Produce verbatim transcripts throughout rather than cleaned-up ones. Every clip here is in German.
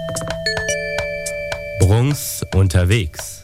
Brunks unterwegs.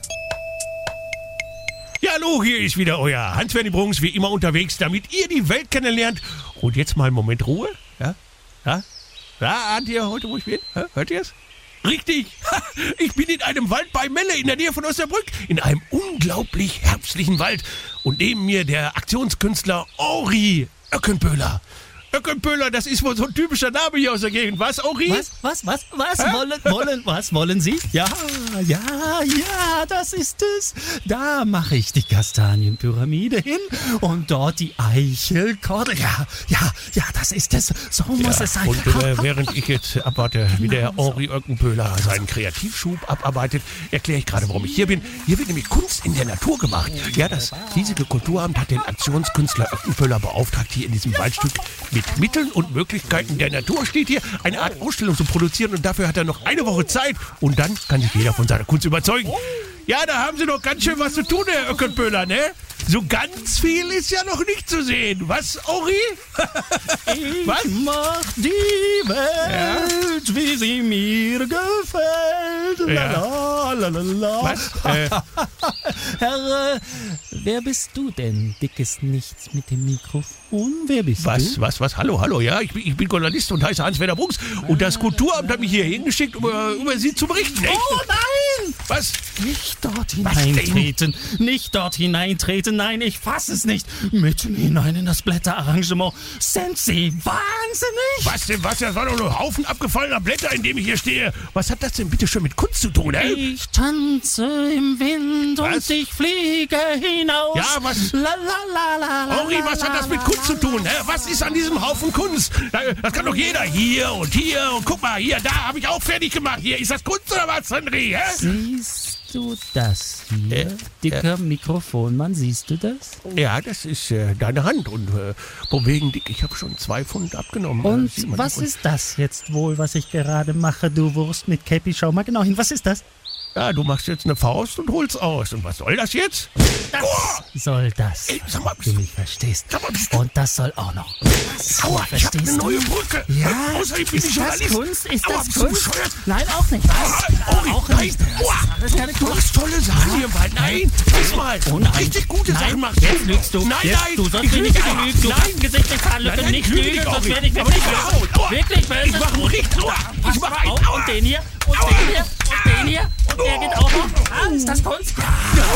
Ja, hallo, hier ist wieder euer Hans-Werner Brunks, wie immer unterwegs, damit ihr die Welt kennenlernt. Und jetzt mal einen Moment Ruhe. Ja? Ja? Ja, ahnt ihr heute, wo ich bin? Ja, hört ihr es? Richtig. Ich bin in einem Wald bei Melle in der Nähe von Osnabrück. In einem unglaublich herbstlichen Wald. Und neben mir der Aktionskünstler Henri Öckenböhler. Öckenböhler, das ist wohl so ein typischer Name hier aus der Gegend. Was, Henri? Was, was, was, was Hä? wollen, wollen, was wollen Sie? Ja, ja, ja, das ist es. Da mache ich die Kastanienpyramide hin und dort die Eichelkordel. Ja, ja, ja, das ist es. So muss Ja, es sein. und äh, während ich jetzt abwarte, wie der Henri Öckenböhler seinen Kreativschub abarbeitet, erkläre ich gerade, warum ich hier bin. Hier wird nämlich Kunst in der Natur gemacht. Ja, das hiesige Kulturamt hat den Aktionskünstler Öckenböhler beauftragt, hier in diesem Waldstück mit Mitteln und Möglichkeiten der Natur steht hier, eine Art Ausstellung zu produzieren, und dafür hat er noch eine Woche Zeit, und dann kann sich jeder von seiner Kunst überzeugen. Ja, da haben Sie doch ganz schön was zu tun, Herr Öckenböhler, ne? So ganz viel ist ja noch nicht zu sehen. Was, Henri? Ich Was? mach die Welt, wie sie mir gefällt. Ja. La, la, la, la. Was? Äh, Herr, äh, wer bist du denn? Dickes Nichts mit dem Mikrofon. Wer bist Was, du? was, was? Hallo, hallo, ja, ich bin, ich bin Journalist und heiße Hans-Werner Brunks. Und das Kulturamt hat mich hier hingeschickt, um äh, über Sie zu berichten. Echt? Oh nein! Was? Nicht dort Was denn? hineintreten. Nicht dort hineintreten. Nein, ich fasse es nicht. Mitten hinein in das Blätterarrangement. Sind Sie wahnsinnig? Was denn, was? Das war doch nur ein Haufen abgefallener Blätter, in dem ich hier stehe. Was hat das denn bitte schon mit Kunst zu tun, ey? Ich tanze im Wind Was? und ich fliege hinaus. Ja, was? La, la, la, la, la, Henri, was hat das mit Kunst zu tun? Hä? Was ist an diesem Haufen Kunst? Da- Das kann doch jeder. Hier und hier und guck mal, hier, da habe ich auch fertig gemacht. Hier, ist das Kunst oder was, Henri? Hä? Siehst du das hier? Äh, Dicker Mikrofonmann, siehst du das? Ja, das ist äh, deine Hand. Und äh, von wegen dick, ich habe schon zwei Pfund abgenommen. Und Äh, sieht man was doch. Und- ist das jetzt wohl, was ich gerade mache, du Wurst mit Käppi? Schau mal genau hin, was ist das? Ja, du machst jetzt eine Faust und holst aus. Und was soll das jetzt? Das Oh! soll das, Ey, sag mal, du mich verstehst. Sag mal, bist du- Und das soll auch noch. Aua, ich habe eine verstehst neue du? Brücke. Ja, Äh, Außerdem bin ich ist das Journalist. Kunst? Ist Aua, das bist du Kunst? bescheuert? Nein, auch nicht. Was? Henri, auch nein. nicht. Das Aua. ist alles keine Du Kunst. machst tolle Sachen hier im Wald. Nein, lass mal. Oh nein. Richtig gute Nein, Sachen machst jetzt lügst du. Nein, Jetzt, nein. du sollst ich mich lüge nicht nicht. anlügen. Du Nein. kannst Gesicht nicht Nein, anlügen, nein, nicht ich lüge lügen, nicht, sonst Henri. werde ich Aber wirklich nicht böse. laut. Aua. Wirklich böse. Ich mach einen richtig. Aua. Pass Ich mach mal einen. auf. Aua. Und den hier. Und den hier. Und den hier. Und der geht auch noch. Ah, ist das Kunst?